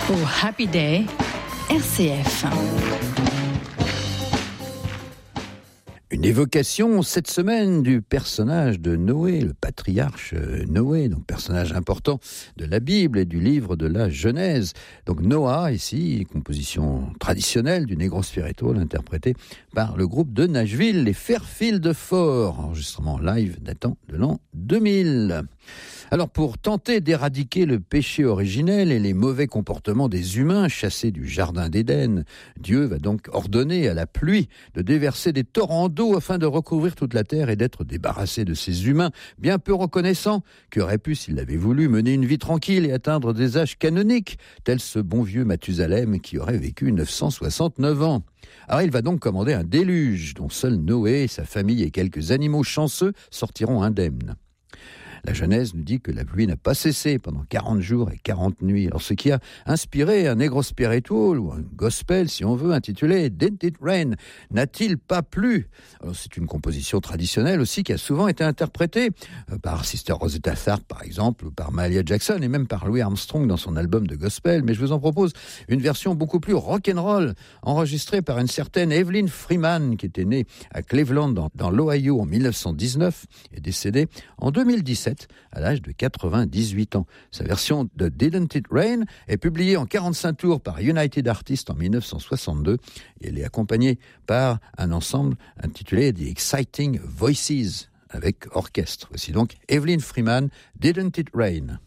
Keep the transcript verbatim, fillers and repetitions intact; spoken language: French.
Au Happy Day, R C F. Une évocation cette semaine du personnage de Noé, le patriarche Noé, donc personnage important de la Bible et du livre de la Genèse. Donc Noah, ici, composition traditionnelle du Negro Spiritual, interprétée par le groupe de Nashville, les Fairfield Four, enregistrement live datant de l'an deux mille. Alors pour tenter d'éradiquer le péché originel et les mauvais comportements des humains chassés du jardin d'Éden, Dieu va donc ordonner à la pluie de déverser des torrents d'eau afin de recouvrir toute la terre et d'être débarrassé de ces humains bien peu reconnaissants qui auraient pu, s'ils l'avaient voulu, mener une vie tranquille et atteindre des âges canoniques, tel ce bon vieux Mathusalem qui aurait vécu neuf cent soixante-neuf ans. Alors il va donc commander un déluge dont seul Noé, sa famille et quelques animaux chanceux sortiront indemnes. La Genèse nous dit que la pluie n'a pas cessé pendant quarante jours et quarante nuits. Alors ce qui a inspiré un Negro Spiritual ou un gospel, si on veut, intitulé Didn't It Rain? N'a-t-il pas plu? Alors c'est une composition traditionnelle aussi qui a souvent été interprétée par Sister Rosetta Tharpe par exemple, ou par Mahalia Jackson et même par Louis Armstrong dans son album de gospel. Mais je vous en propose une version beaucoup plus rock'n'roll, enregistrée par une certaine Evelyn Freeman qui était née à Cleveland dans, dans l'Ohio en dix-neuf cent dix-neuf et décédée en deux mille dix-sept à l'âge de quatre-vingt-dix-huit ans. Sa version de Didn't It Rain est publiée en quarante-cinq tours par United Artists en dix-neuf cent soixante-deux et elle est accompagnée par un ensemble intitulé The Exciting Voices avec orchestre. Voici donc Evelyn Freeman, Didn't It Rain?